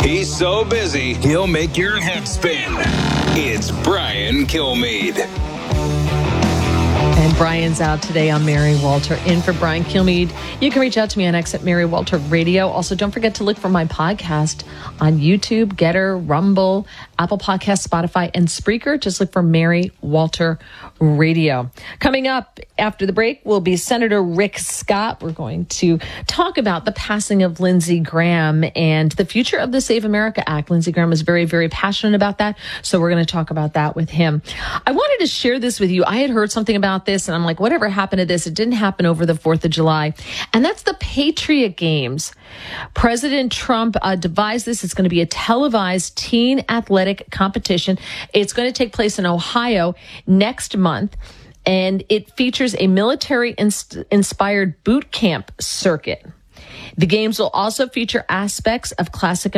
He's so busy, he'll make your head spin. It's Brian Kilmeade. And Brian's out today on Mary Walter, in for Brian Kilmeade. You can reach out to me on X at Mary Walter Radio. Also, don't forget to look for my podcast on YouTube, Getter, Rumble, Apple Podcasts, Spotify, and Spreaker. Just look for Mary Walter Radio. Coming up after the break will be Senator Rick Scott. We're going to talk about the passing of Lindsey Graham and the future of the Save America Act. Lindsey Graham is very, very passionate about that, so we're going to talk about that with him. I wanted to share this with you. I had heard something about this, and I'm like, whatever happened to this? It didn't happen over the 4th of July. And that's the Patriot Games. President Trump devised this. It's going to be a televised teen athletic competition. It's going to take place in Ohio next month, and it features a military-inspired boot camp circuit. The games will also feature aspects of classic